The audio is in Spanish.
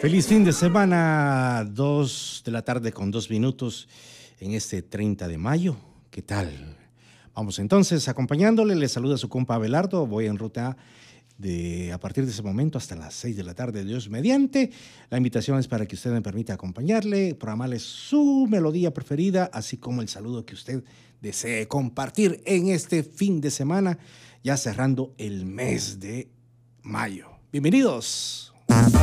Feliz fin de semana, 2 de la tarde con 2 minutos en este 30 de mayo. ¿Qué tal? Vamos entonces acompañándole, le saluda su compa Abelardo, voy en ruta a partir de ese momento hasta las 6 de la tarde, Dios mediante. La invitación es para que usted me permita acompañarle, programarle su melodía preferida, así como el saludo que usted desee compartir en este fin de semana, ya cerrando el mes de mayo. Bienvenidos.